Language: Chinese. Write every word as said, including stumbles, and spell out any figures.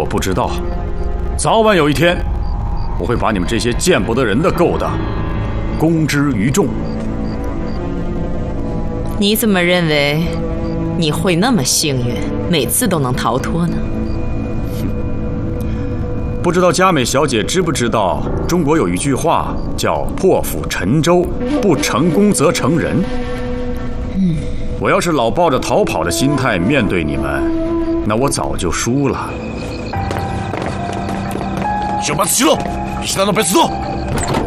不知道，早晚有一天，我会把你们这些见不得人的勾当公之于众。 你怎么认为你会那么幸运，每次都能逃脱呢？ 不知道佳美小姐知不知道，中国有一句话叫“破釜沉舟，不成功则成仁”。 嗯， 我要是老抱着逃跑的心态面对你们，那我早就输了。 小八子齐了，其他的别迟到。